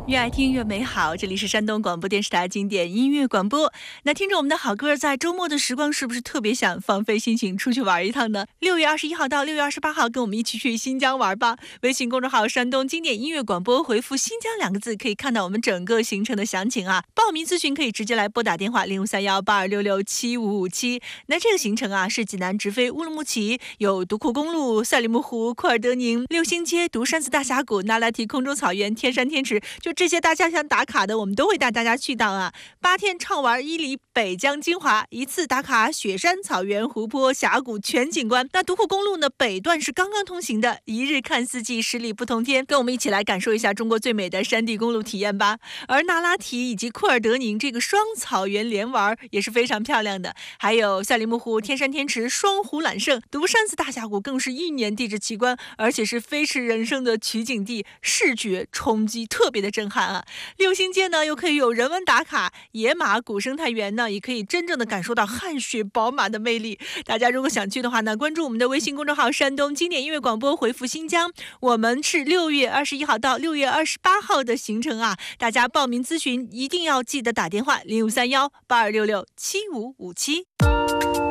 越爱听越美好，这里是山东广播电视台经典音乐广播。那听着我们的好歌，在周末的时光是不是特别想放飞心情出去玩一趟呢？6月21号到6月28号，跟我们一起去新疆玩吧。微信公众号山东经典音乐广播，回复新疆2个字，可以看到我们整个行程的详情啊。报名咨询可以直接来拨打电话053182667557。那这个行程啊，是济南直飞乌鲁木齐，有独库公路、赛里木湖、库尔德宁、六星街、独山寺大峡谷、那拉提空中草原、天山天池，就这些大家想打卡的，我们都会带大家去到啊。8天畅玩伊犁、北疆、金华，一次打卡雪山、草原、湖泊、峡谷全景观。那独库公路呢，北段是刚刚通行的，一日看四季，十里不同天，跟我们一起来感受一下中国最美的山地公路体验吧。而那拉提以及库尔德宁这个双草原连玩也是非常漂亮的，还有赛里木湖、天山天池、双湖揽胜、独山寺大峡谷更是1年地质奇观，而且是飞驰人生的取景地，视觉冲击特别的震撼啊。六星街呢又可以有人文打卡，野马古生态园呢也可以真正的感受到汗血宝马的魅力。大家如果想去的话呢，关注我们的微信公众号山东经典音乐广播，回复新疆，我们是6月21号到6月28号的行程啊。大家报名咨询一定要记得打电话053182667557。